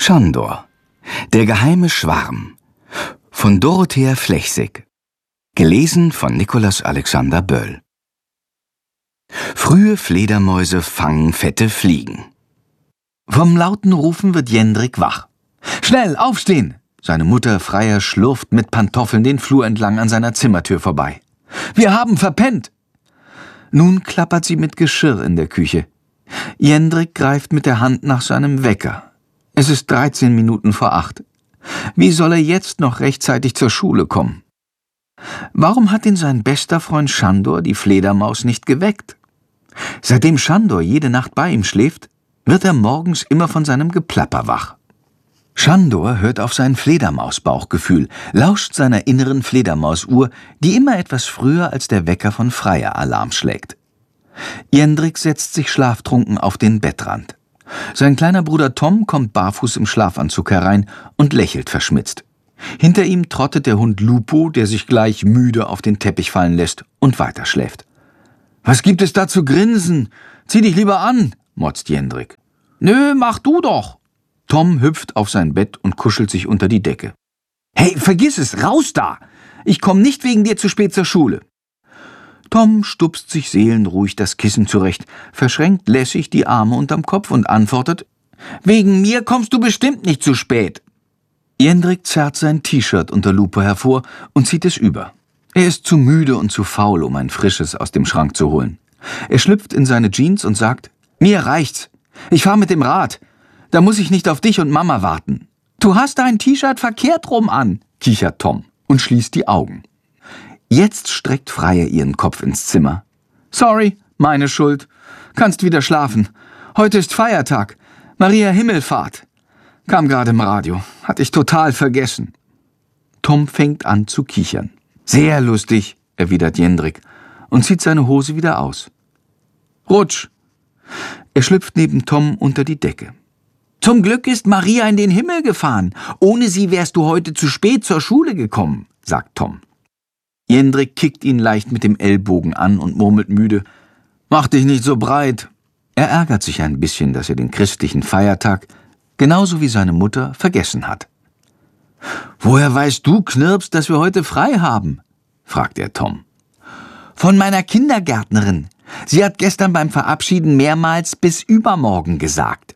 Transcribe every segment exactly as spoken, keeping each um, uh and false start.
Schandor, der geheime Schwarm von Dorothea Flechsig. Gelesen von Nikolaus Alexander Böll. Frühe Fledermäuse fangen fette Fliegen. Vom lauten Rufen wird Jendrik wach. »Schnell, aufstehen!« Seine Mutter Freier schlurft mit Pantoffeln den Flur entlang an seiner Zimmertür vorbei. »Wir haben verpennt!« Nun klappert sie mit Geschirr in der Küche. Jendrik greift mit der Hand nach seinem Wecker. Es ist dreizehn Minuten vor acht. Wie soll er jetzt noch rechtzeitig zur Schule kommen? Warum hat ihn sein bester Freund Schandor, die Fledermaus, nicht geweckt? Seitdem Schandor jede Nacht bei ihm schläft, wird er morgens immer von seinem Geplapper wach. Schandor hört auf sein Fledermausbauchgefühl, lauscht seiner inneren Fledermausuhr, die immer etwas früher als der Wecker von Freier Alarm schlägt. Jendrik setzt sich schlaftrunken auf den Bettrand. Sein kleiner Bruder Tom kommt barfuß im Schlafanzug herein und lächelt verschmitzt. Hinter ihm trottet der Hund Lupo, der sich gleich müde auf den Teppich fallen lässt und weiterschläft. »Was gibt es da zu grinsen? Zieh dich lieber an«, motzt Jendrik. »Nö, mach du doch.« Tom hüpft auf sein Bett und kuschelt sich unter die Decke. »Hey, vergiss es, raus da! Ich komm nicht wegen dir zu spät zur Schule.« Tom stupst sich seelenruhig das Kissen zurecht, verschränkt lässig die Arme unterm Kopf und antwortet, »Wegen mir kommst du bestimmt nicht zu spät.« Jendrik zerrt sein T-Shirt unter Lupo hervor und zieht es über. Er ist zu müde und zu faul, um ein frisches aus dem Schrank zu holen. Er schlüpft in seine Jeans und sagt, »Mir reicht's. Ich fahr mit dem Rad. Da muss ich nicht auf dich und Mama warten.« »Du hast dein T-Shirt verkehrt rum an«, kichert Tom und schließt die Augen. Jetzt streckt Freier ihren Kopf ins Zimmer. »Sorry, meine Schuld. Kannst wieder schlafen. Heute ist Feiertag. Maria Himmelfahrt. Kam gerade im Radio. Hatte ich total vergessen.« Tom fängt an zu kichern. »Sehr lustig«, erwidert Jendrik und zieht seine Hose wieder aus. »Rutsch!« Er schlüpft neben Tom unter die Decke. »Zum Glück ist Maria in den Himmel gefahren. Ohne sie wärst du heute zu spät zur Schule gekommen«, sagt Tom. Jendrik kickt ihn leicht mit dem Ellbogen an und murmelt müde, »Mach dich nicht so breit.« Er ärgert sich ein bisschen, dass er den christlichen Feiertag, genauso wie seine Mutter, vergessen hat. »Woher weißt du, Knirps, dass wir heute frei haben?« fragt er Tom. »Von meiner Kindergärtnerin. Sie hat gestern beim Verabschieden mehrmals bis übermorgen gesagt.«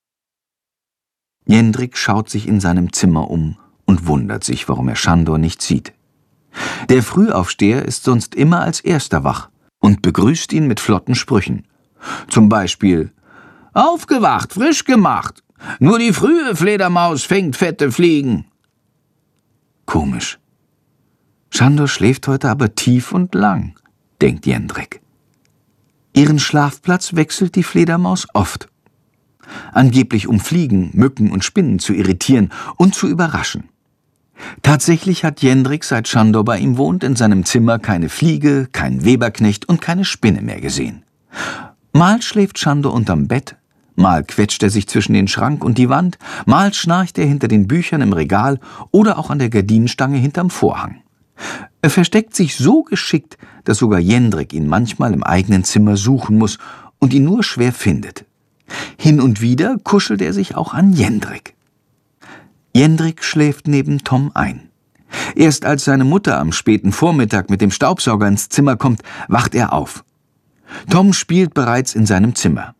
Jendrik schaut sich in seinem Zimmer um und wundert sich, warum er Schandor nicht sieht. Der Frühaufsteher ist sonst immer als Erster wach und begrüßt ihn mit flotten Sprüchen. Zum Beispiel, »Aufgewacht, frisch gemacht. Nur die frühe Fledermaus fängt fette Fliegen.« Komisch. Schandor schläft heute aber tief und lang, denkt Jendrik. Ihren Schlafplatz wechselt die Fledermaus oft. Angeblich um Fliegen, Mücken und Spinnen zu irritieren und zu überraschen. Tatsächlich hat Jendrik, seit Schandor bei ihm wohnt, in seinem Zimmer keine Fliege, keinen Weberknecht und keine Spinne mehr gesehen. Mal schläft Schandor unterm Bett, mal quetscht er sich zwischen den Schrank und die Wand, mal schnarcht er hinter den Büchern im Regal oder auch an der Gardinenstange hinterm Vorhang. Er versteckt sich so geschickt, dass sogar Jendrik ihn manchmal im eigenen Zimmer suchen muss und ihn nur schwer findet. Hin und wieder kuschelt er sich auch an Jendrik. Jendrik schläft neben Tom ein. Erst als seine Mutter am späten Vormittag mit dem Staubsauger ins Zimmer kommt, wacht er auf. Tom spielt bereits in seinem Zimmer.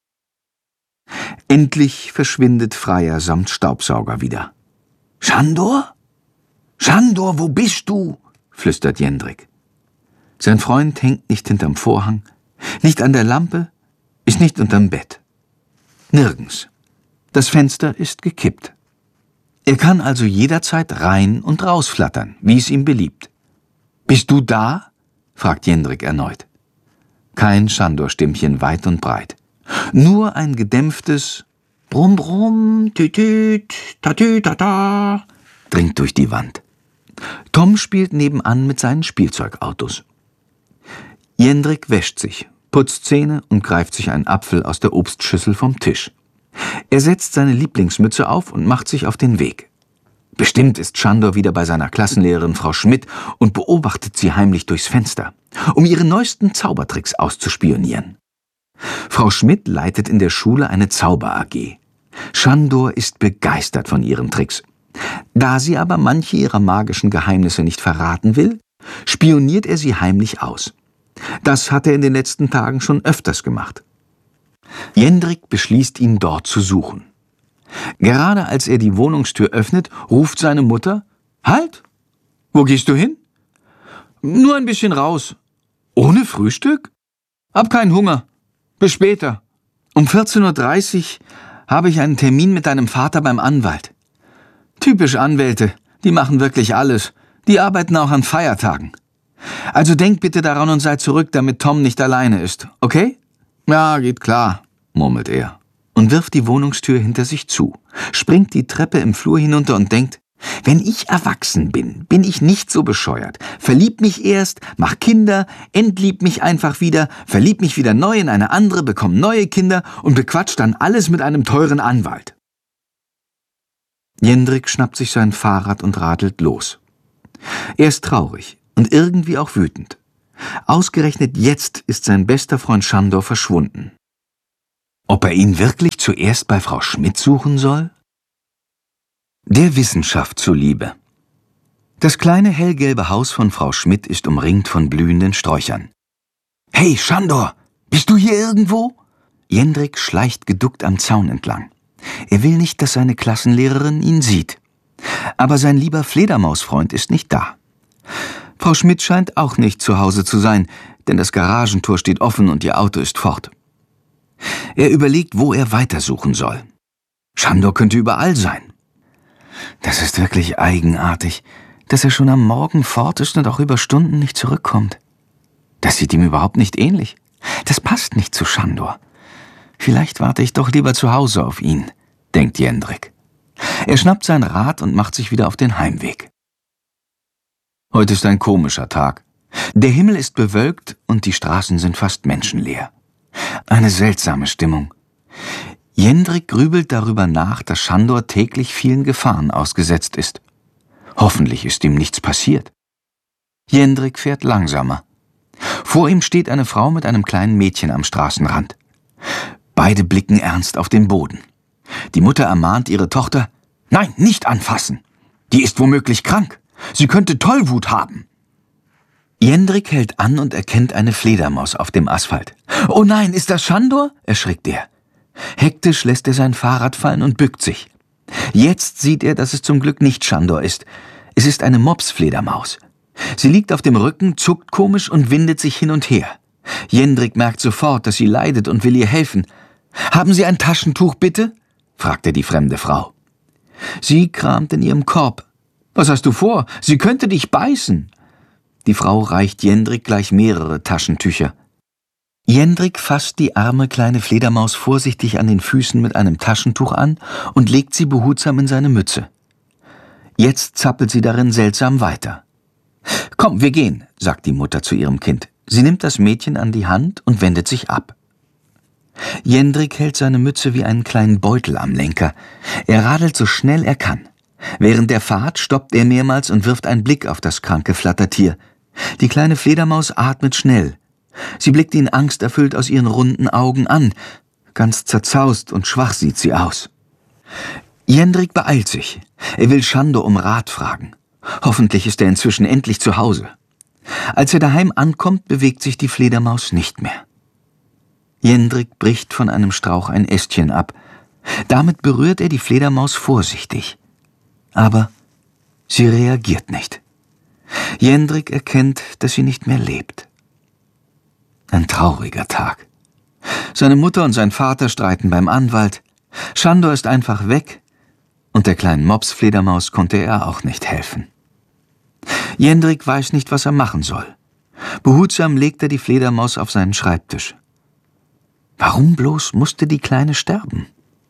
Endlich verschwindet Freier samt Staubsauger wieder. »Schandor? Schandor, wo bist du?« flüstert Jendrik. Sein Freund hängt nicht hinterm Vorhang, nicht an der Lampe, ist nicht unterm Bett. Nirgends. Das Fenster ist gekippt. Er kann also jederzeit rein und rausflattern, wie es ihm beliebt. »Bist du da?« fragt Jendrik erneut. Kein Schandor-Stimmchen weit und breit. Nur ein gedämpftes Brumm, Brumm, Tütüt, Tatü, Tata dringt durch die Wand. Tom spielt nebenan mit seinen Spielzeugautos. Jendrik wäscht sich, putzt Zähne und greift sich einen Apfel aus der Obstschüssel vom Tisch. Er setzt seine Lieblingsmütze auf und macht sich auf den Weg. Bestimmt ist Schandor wieder bei seiner Klassenlehrerin Frau Schmidt und beobachtet sie heimlich durchs Fenster, um ihre neuesten Zaubertricks auszuspionieren. Frau Schmidt leitet in der Schule eine Zauber-A G. Sándor ist begeistert von ihren Tricks. Da sie aber manche ihrer magischen Geheimnisse nicht verraten will, spioniert er sie heimlich aus. Das hat er in den letzten Tagen schon öfters gemacht. Jendrik beschließt, ihn dort zu suchen. Gerade als er die Wohnungstür öffnet, ruft seine Mutter: »Halt! Wo gehst du hin?« »Nur ein bisschen raus.« »Ohne Frühstück?« »Hab keinen Hunger. Bis später. Um vierzehn Uhr dreißig habe ich einen Termin mit deinem Vater beim Anwalt.« »Typisch Anwälte, die machen wirklich alles. Die arbeiten auch an Feiertagen. Also denk bitte daran und sei zurück, damit Tom nicht alleine ist, okay?« »Ja, geht klar«, murmelt er und wirft die Wohnungstür hinter sich zu, springt die Treppe im Flur hinunter und denkt: Wenn ich erwachsen bin, bin ich nicht so bescheuert. Verlieb mich erst, mach Kinder, entlieb mich einfach wieder, verlieb mich wieder neu in eine andere, bekomm neue Kinder und bequatsch dann alles mit einem teuren Anwalt. Jendrik schnappt sich sein Fahrrad und radelt los. Er ist traurig und irgendwie auch wütend. Ausgerechnet jetzt ist sein bester Freund Sándor verschwunden. Ob er ihn wirklich zuerst bei Frau Schmidt suchen soll? Der Wissenschaft zuliebe. Das kleine hellgelbe Haus von Frau Schmidt ist umringt von blühenden Sträuchern. »Hey, Sándor, bist du hier irgendwo?« Jendrik schleicht geduckt am Zaun entlang. Er will nicht, dass seine Klassenlehrerin ihn sieht. Aber sein lieber Fledermausfreund ist nicht da. Frau Schmidt scheint auch nicht zu Hause zu sein, denn das Garagentor steht offen und ihr Auto ist fort. Er überlegt, wo er weitersuchen soll. Sándor könnte überall sein. Das ist wirklich eigenartig, dass er schon am Morgen fort ist und auch über Stunden nicht zurückkommt. Das sieht ihm überhaupt nicht ähnlich. Das passt nicht zu Sándor. Vielleicht warte ich doch lieber zu Hause auf ihn, denkt Jendrik. Er schnappt sein Rad und macht sich wieder auf den Heimweg. Heute ist ein komischer Tag. Der Himmel ist bewölkt und die Straßen sind fast menschenleer. Eine seltsame Stimmung. Jendrik grübelt darüber nach, dass Sándor täglich vielen Gefahren ausgesetzt ist. Hoffentlich ist ihm nichts passiert. Jendrik fährt langsamer. Vor ihm steht eine Frau mit einem kleinen Mädchen am Straßenrand. Beide blicken ernst auf den Boden. Die Mutter ermahnt ihre Tochter: »Nein, nicht anfassen! Die ist womöglich krank. Sie könnte Tollwut haben.« Jendrik hält an und erkennt eine Fledermaus auf dem Asphalt. »Oh nein, ist das Sándor?« erschrickt er. Hektisch lässt er sein Fahrrad fallen und bückt sich. Jetzt sieht er, dass es zum Glück nicht Sándor ist. Es ist eine Mopsfledermaus. Sie liegt auf dem Rücken, zuckt komisch und windet sich hin und her. Jendrik merkt sofort, dass sie leidet und will ihr helfen. »Haben Sie ein Taschentuch, bitte?« fragt er die fremde Frau. Sie kramt in ihrem Korb. »Was hast du vor? Sie könnte dich beißen!« Die Frau reicht Jendrik gleich mehrere Taschentücher. Jendrik fasst die arme kleine Fledermaus vorsichtig an den Füßen mit einem Taschentuch an und legt sie behutsam in seine Mütze. Jetzt zappelt sie darin seltsam weiter. »Komm, wir gehen«, sagt die Mutter zu ihrem Kind. Sie nimmt das Mädchen an die Hand und wendet sich ab. Jendrik hält seine Mütze wie einen kleinen Beutel am Lenker. Er radelt so schnell er kann. Während der Fahrt stoppt er mehrmals und wirft einen Blick auf das kranke Flattertier. Die kleine Fledermaus atmet schnell. Sie blickt ihn angsterfüllt aus ihren runden Augen an. Ganz zerzaust und schwach sieht sie aus. Jendrik beeilt sich. Er will Sándor um Rat fragen. Hoffentlich ist er inzwischen endlich zu Hause. Als er daheim ankommt, bewegt sich die Fledermaus nicht mehr. Jendrik bricht von einem Strauch ein Ästchen ab. Damit berührt er die Fledermaus vorsichtig. Aber sie reagiert nicht. Jendrik erkennt, dass sie nicht mehr lebt. Ein trauriger Tag. Seine Mutter und sein Vater streiten beim Anwalt. Sándor ist einfach weg und der kleinen Mopsfledermaus konnte er auch nicht helfen. Jendrik weiß nicht, was er machen soll. Behutsam legt er die Fledermaus auf seinen Schreibtisch. Warum bloß musste die Kleine sterben?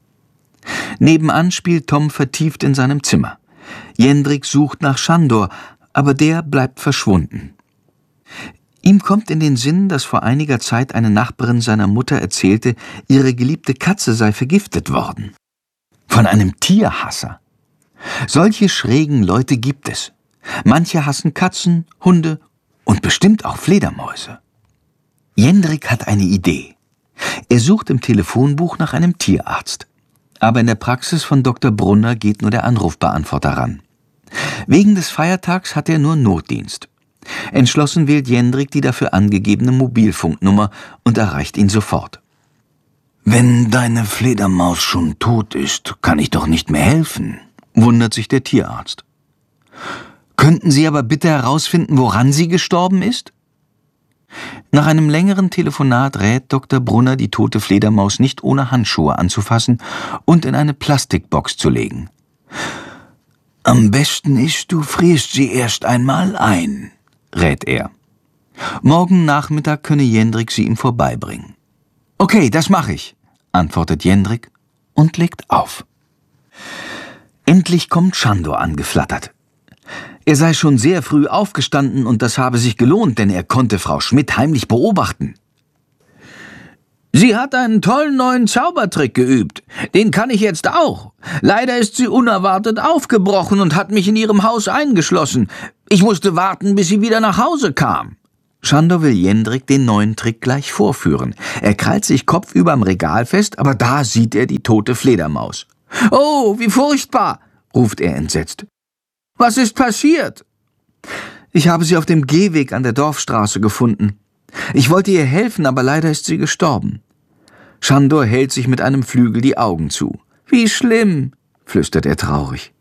Nebenan spielt Tom vertieft in seinem Zimmer. Jendrik sucht nach Sándor, aber der bleibt verschwunden. Ihm kommt in den Sinn, dass vor einiger Zeit eine Nachbarin seiner Mutter erzählte, ihre geliebte Katze sei vergiftet worden. Von einem Tierhasser. Solche schrägen Leute gibt es. Manche hassen Katzen, Hunde und bestimmt auch Fledermäuse. Jendrik hat eine Idee. Er sucht im Telefonbuch nach einem Tierarzt. Aber in der Praxis von Doktor Brunner geht nur der Anrufbeantworter ran. Wegen des Feiertags hat er nur Notdienst. Entschlossen wählt Jendrik die dafür angegebene Mobilfunknummer und erreicht ihn sofort. »Wenn deine Fledermaus schon tot ist, kann ich doch nicht mehr helfen«, wundert sich der Tierarzt. »Könnten Sie aber bitte herausfinden, woran sie gestorben ist?« Nach einem längeren Telefonat rät Doktor Brunner, die tote Fledermaus nicht ohne Handschuhe anzufassen und in eine Plastikbox zu legen. »Am besten ist, du frierst sie erst einmal ein«, rät er. Morgen Nachmittag könne Jendrik sie ihm vorbeibringen. »Okay, das mache ich«, antwortet Jendrik und legt auf. Endlich kommt Sándor angeflattert. Er sei schon sehr früh aufgestanden und das habe sich gelohnt, denn er konnte Frau Schmidt heimlich beobachten. »Sie hat einen tollen neuen Zaubertrick geübt. Den kann ich jetzt auch. Leider ist sie unerwartet aufgebrochen und hat mich in ihrem Haus eingeschlossen. Ich musste warten, bis sie wieder nach Hause kam.« Sándor will Jendrik den neuen Trick gleich vorführen. Er krallt sich kopfüber am Regal fest, aber da sieht er die tote Fledermaus. »Oh, wie furchtbar«, ruft er entsetzt. »Was ist passiert?« »Ich habe sie auf dem Gehweg an der Dorfstraße gefunden. Ich wollte ihr helfen, aber leider ist sie gestorben.« Sándor hält sich mit einem Flügel die Augen zu. »Wie schlimm«, flüstert er traurig.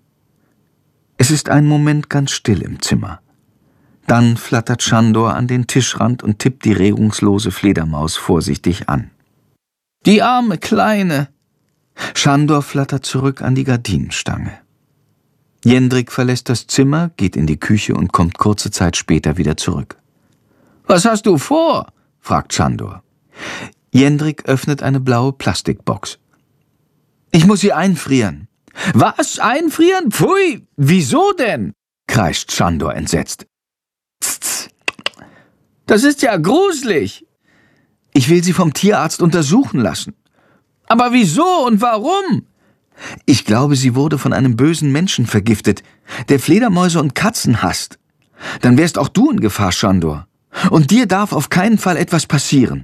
Es ist einen Moment ganz still im Zimmer. Dann flattert Sándor an den Tischrand und tippt die regungslose Fledermaus vorsichtig an. »Die arme Kleine!« Sándor flattert zurück an die Gardinenstange. Jendrik verlässt das Zimmer, geht in die Küche und kommt kurze Zeit später wieder zurück. »Was hast du vor?« fragt Sándor. Jendrik öffnet eine blaue Plastikbox. »Ich muss sie einfrieren.« »Was? Einfrieren? Pfui! Wieso denn?« kreischt Sándor entsetzt. »Tz, das ist ja gruselig!« »Ich will sie vom Tierarzt untersuchen lassen.« »Aber wieso und warum?« »Ich glaube, sie wurde von einem bösen Menschen vergiftet, der Fledermäuse und Katzen hasst. Dann wärst auch du in Gefahr, Sándor. Und dir darf auf keinen Fall etwas passieren.«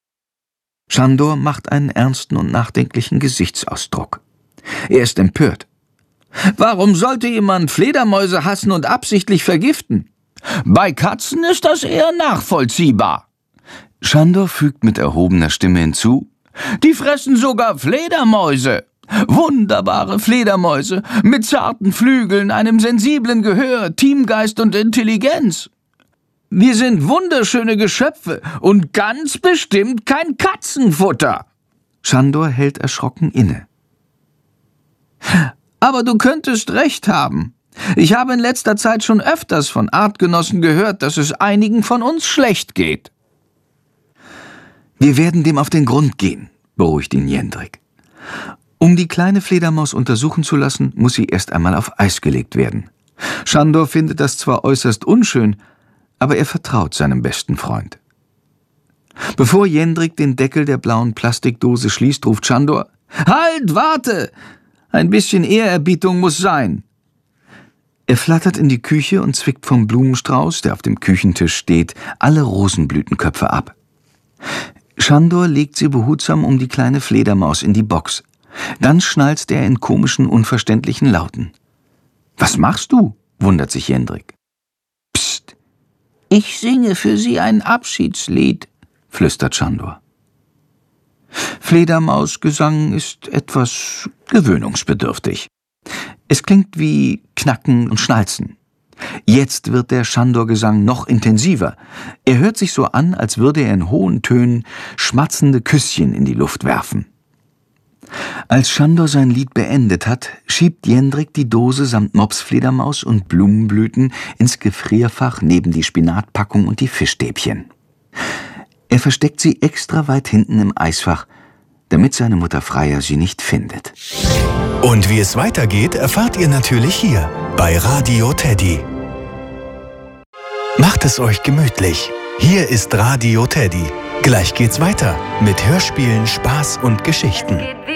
Sándor macht einen ernsten und nachdenklichen Gesichtsausdruck. Er ist empört. »Warum sollte jemand Fledermäuse hassen und absichtlich vergiften? Bei Katzen ist das eher nachvollziehbar.« Sándor fügt mit erhobener Stimme hinzu, »Die fressen sogar Fledermäuse. Wunderbare Fledermäuse mit zarten Flügeln, einem sensiblen Gehör, Teamgeist und Intelligenz. Wir sind wunderschöne Geschöpfe und ganz bestimmt kein Katzenfutter.« Sándor hält erschrocken inne. »Aber du könntest recht haben. Ich habe in letzter Zeit schon öfters von Artgenossen gehört, dass es einigen von uns schlecht geht.« »Wir werden dem auf den Grund gehen«, beruhigt ihn Jendrik. Um die kleine Fledermaus untersuchen zu lassen, muss sie erst einmal auf Eis gelegt werden. Sándor findet das zwar äußerst unschön, aber er vertraut seinem besten Freund. Bevor Jendrik den Deckel der blauen Plastikdose schließt, ruft Sándor, »Halt, warte! Ein bisschen Ehrerbietung muss sein.« Er flattert in die Küche und zwickt vom Blumenstrauß, der auf dem Küchentisch steht, alle Rosenblütenköpfe ab. Sándor legt sie behutsam um die kleine Fledermaus in die Box. Dann schnalzt er in komischen, unverständlichen Lauten. »Was machst du?« wundert sich Jendrik. »Psst, ich singe für sie ein Abschiedslied«, flüstert Sándor. Fledermausgesang ist etwas gewöhnungsbedürftig. Es klingt wie Knacken und Schnalzen. Jetzt wird der Sándor-Gesang noch intensiver. Er hört sich so an, als würde er in hohen Tönen schmatzende Küsschen in die Luft werfen. Als Sándor sein Lied beendet hat, schiebt Jendrik die Dose samt Mopsfledermaus und Blumenblüten ins Gefrierfach neben die Spinatpackung und die Fischstäbchen. Er versteckt sie extra weit hinten im Eisfach, damit seine Mutter Freya sie nicht findet. Und wie es weitergeht, erfahrt ihr natürlich hier bei Radio Teddy. Macht es euch gemütlich. Hier ist Radio Teddy. Gleich geht's weiter mit Hörspielen, Spaß und Geschichten.